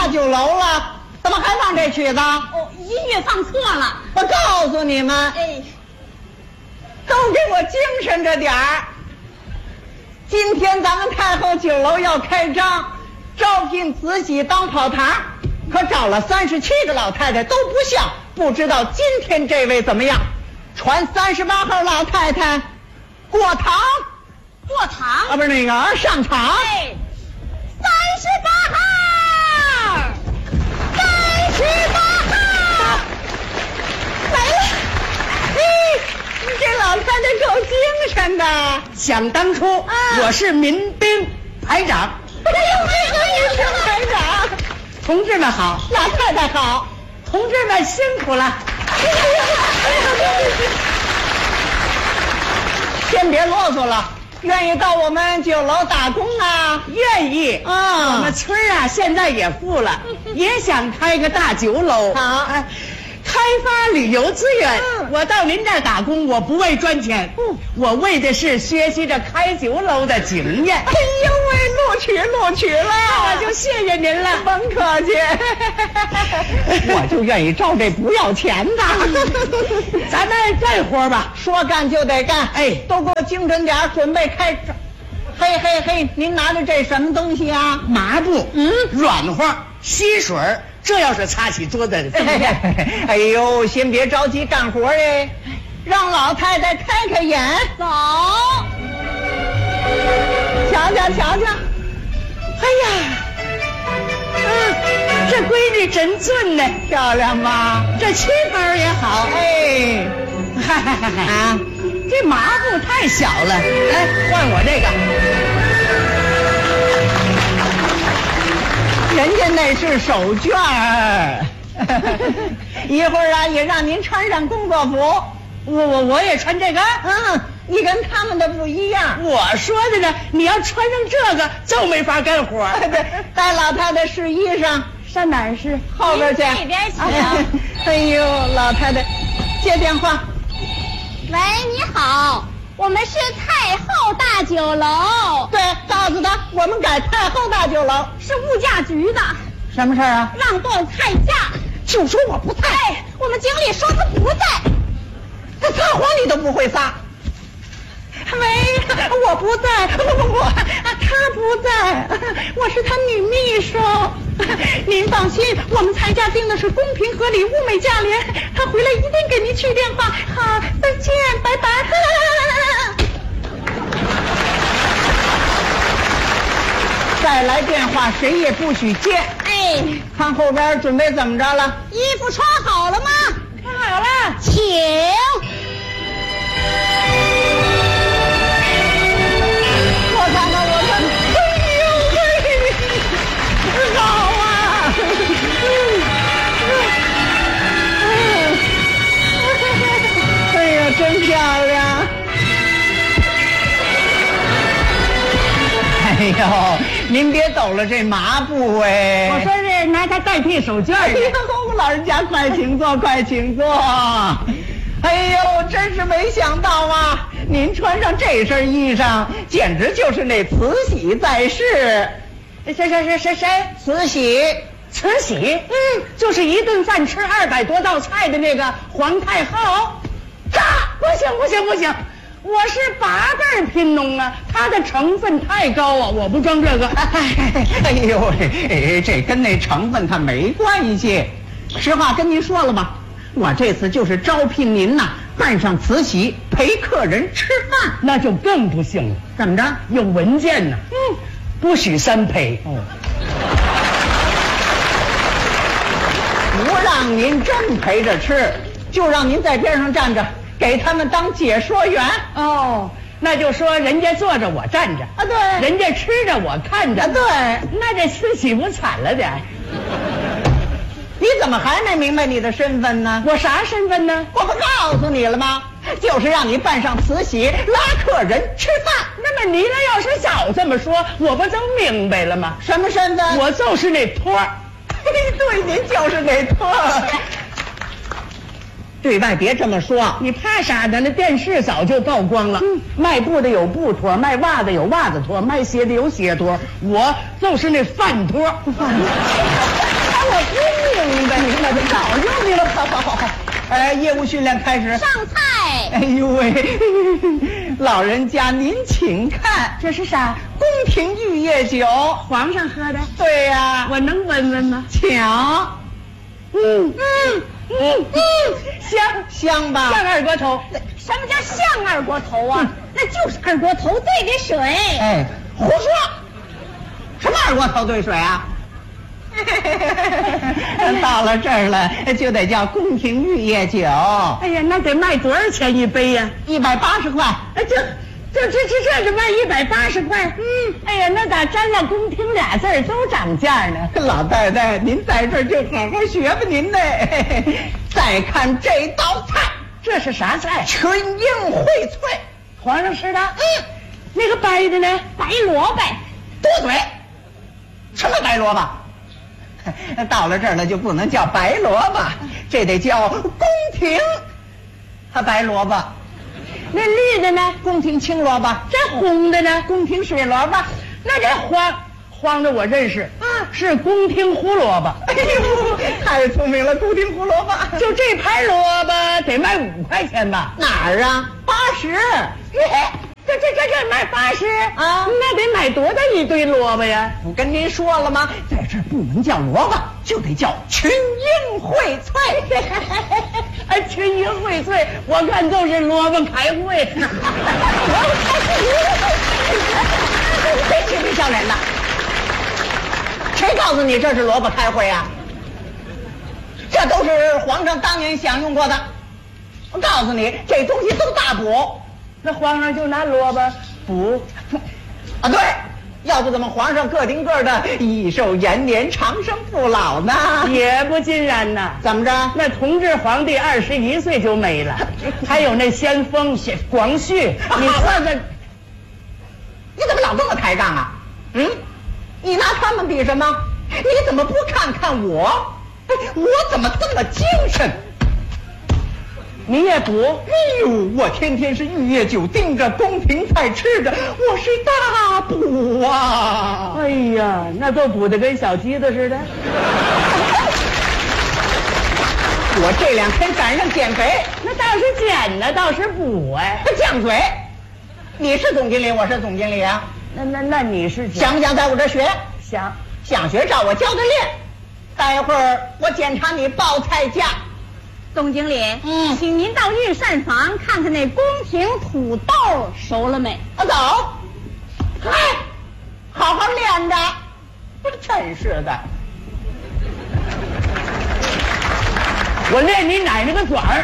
酒楼了，怎么还放这曲子？ 哦，音乐放错了。 我告诉你们， 哎， 都给我精神着点儿。今天咱们太后酒楼要开张，招聘慈禧当跑堂，可找了37个老太太都不像，不知道今天这位怎么样？传38号老太太过堂， 过堂啊，不是那个上场。 哎，38号，38号来了。嘿，你这老太太够精神的。 想当初，我是民兵排长。 哎呦，为何你是排长？ 同志们好， 老太太好。 同志们辛苦了。 先别啰嗦了，愿意到我们酒楼打工啊？ 愿意啊！ 我们村啊现在也富了，也想开个大酒楼。 好， 开发旅游资源。我到您这儿打工，我不为赚钱，我为的是学习着开酒楼的经验。 哎呦喂，录取了， 我就谢谢您了。 甭客气，我就愿意招这不要钱的。 咱们干活吧， 说干就得干。 哎， 都给我精神点，准备开张。嘿嘿嘿，您拿着这什么东西啊？ 麻布，软和，吸水，这要是擦起桌子怎么样？ 哎呦，先别着急干活哎，让老太太开开眼。 走， 瞧瞧瞧瞧。 哎呀，这闺女真俊呢， 漂亮吧？ 这旗袍也好。 哎， 啊，这麻布太小了，来换我这个。人家那是手绢儿，一会儿啊也让您穿上工作服。 我也穿这个。 你跟他们的不一样。 我说的呢，你要穿上这个就没法干活。 对，带老太太试衣裳， 上哪儿试？ 后边去。 这边行。 哎呦，老太太，接电话。 喂，你好，我们是太后大酒楼。 对，告诉他我们改太后大酒楼。 是物价局的。 什么事儿啊？ 让断菜价。 就说我不在。 哎，我们经理说他不在。 他撒谎你都不会撒。喂，我不在，不，他不在，我是他女秘书。您放心，我们菜价定的是公平合理、物美价廉，他回来一定给您去电话。好，再见，拜拜。再来电话谁也不许接。 哎， 看后边准备怎么着了？ 衣服穿好了吗？ 穿好了， 请。 我看，哎呦喂，好啊！哎呀，真漂亮！哎呦，您别抖了这麻布哎！ 我说是拿它代替手绢。 哎呦，老人家快请坐，快请坐。哎呦，真是没想到啊！您穿上这身衣裳，简直就是那慈禧在世。谁？慈禧。 慈禧，就是一顿饭吃200多道菜的那个皇太后。不行，我是8辈贫农啊，它的成分太高啊，我不装这个。 哎呦喂，这跟那成分它没关系。实话跟您说了吧，我这次就是招聘您呐，扮上慈禧陪客人吃饭。 那就更不行了。 怎么着？ 有文件呢。不许3陪。 不让您真陪着吃，就让您在边上站着，给他们当解说员。 那就说人家坐着我站着啊，对， 人家吃着我看着。 对， 那这慈禧不惨了点？ 你怎么还没明白你的身份呢？ 我啥身份呢？ 我不告诉你了吗？就是让你扮上慈禧拉客人吃饭。 那么您要是早这么说，我不就明白了吗？ 什么身份？ 我就是那托儿。 对，您就是那托儿。对外别这么说， 你怕啥呢？那电视早就曝光了。卖布的有布托，卖袜子有袜子托，卖鞋的有鞋托，我就是那饭托。 我不明白，那就早就明白了。好。业务训练开始。 上菜。 哎呦喂，老人家您请看， 这是啥？ 宫廷玉液酒， 皇上喝的。 对呀， 我能闻闻吗？ 请。香吧？ 像二锅头。 什么叫像二锅头啊？那就是二锅头兑的水。 哎，胡说！什么二锅头兑水啊？到了这儿了，就得叫宫廷玉液酒。 哎呀，那得卖多少钱一杯呀 ？180块。 哎，这是卖180块。哎呀，那咋沾了宫廷俩字儿都涨价呢？ 老太太，您在这儿就好好学吧您呢。再看这道菜， 这是啥菜？ 群英荟萃。 皇上吃的？那个白的呢？ 白萝卜。 多嘴！什么白萝卜？到了这儿了就不能叫白萝卜，这得叫宫廷白萝卜。 那绿的呢？ 宫廷青萝卜。 这红的呢？ 宫廷水萝卜。 那这黄的我认识，是宫廷胡萝卜。 哎呦，太聪明了，宫廷胡萝卜。 就这盘萝卜得卖5块钱吧？ 哪儿啊？80。 这卖80 啊？ 那得买多大一堆萝卜呀？ 不跟您说了吗？在这儿不能叫萝卜，就得叫群英荟萃。 哎，群英荟萃，我看就是萝卜开会。 别嬉皮笑脸的，谁告诉你这是萝卜开会啊？这都是皇上当年享用过的。我告诉你，这东西都大补。 那皇上就拿萝卜补啊？对，要不怎么皇上个顶个的益寿延年、长生不老呢？ 也不尽然呐。 怎么着？ 那同治皇帝21岁就没了，还有那先锋广旭，你算算， 你怎么老这么抬杠啊？你拿他们比什么？你怎么不看看我？我怎么这么精神？ 你也补？ 哎呦，我天天是玉液酒盯着，宫廷菜吃着，我是大补啊！ 哎呀，那都补得跟小鸡子似的。 我这2天赶上减肥， 那倒是减呢，倒是补哎。 犟嘴！你是总经理，我是总经理啊。 那你是想不想在我这学？ 想学，照我教的练。待会儿我检查你报菜价。 总经理，请您到御膳房看看那宫廷土豆熟了没？ 走。嗨，好好练着。真是的。 我练你奶奶个爪儿！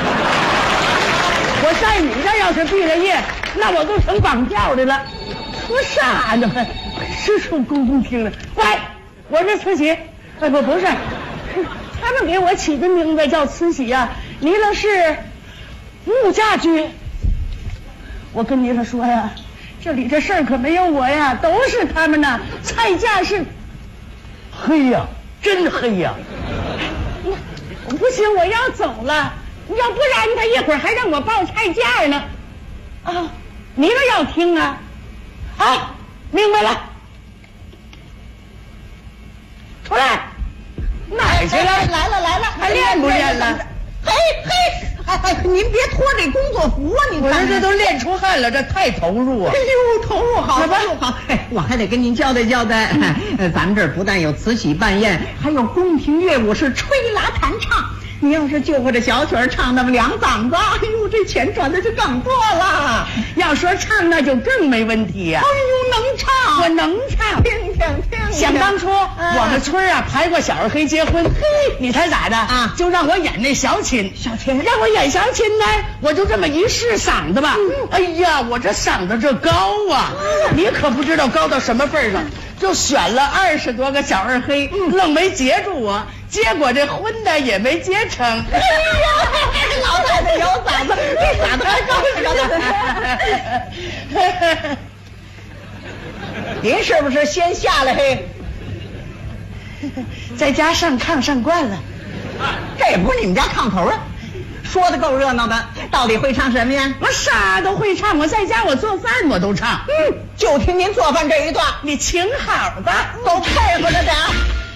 我在你这要是毕了业，那我都成绑票的了。说啥呢？是出宫廷了。喂，我这慈禧，哎不是。他们给我起的名字叫慈禧呀，你那是物价局。我跟你说呀，这里这事儿可没有我呀，都是他们呐。菜价是黑呀，真黑呀。不行，我要走了，要不然他一会儿还让我报菜价呢。啊，你们要听啊？啊，明白了，出来。哪去了？ 来了， 还练不练了？ 嘿，您别脱这工作服啊！ 我这都练出汗了，这太投入啊！ 哎呦，投入好，投入好。我还得跟您交代交代，咱们这儿不但有慈禧办宴，还有宫廷乐舞是吹拉弹唱。你要是就会这小曲儿唱那么2嗓子，哎呦，这钱赚的就更多了。 要说唱那就更没问题呀。 哎呦，能唱， 我能唱。 听。 想当初我们村啊排过小二黑结婚，你猜咋的啊？ 就让我演那小琴，让我演小琴呢，我就这么一试嗓子吧。哎呀，我这嗓子这高啊，你可不知道高到什么份上。就选了20多个小二黑，愣没接住我，结果这婚呢也没结成。哎呀，老太太有嗓子，这嗓子还高着。您是不是先下来嘿？ 在家上炕上惯了， 这也不是你们家炕头啊。说的够热闹的，到底会唱什么呀？ 我啥都会唱，我在家我做饭我都唱。 就听您做饭这一段， 你请好吧， 都配合着点。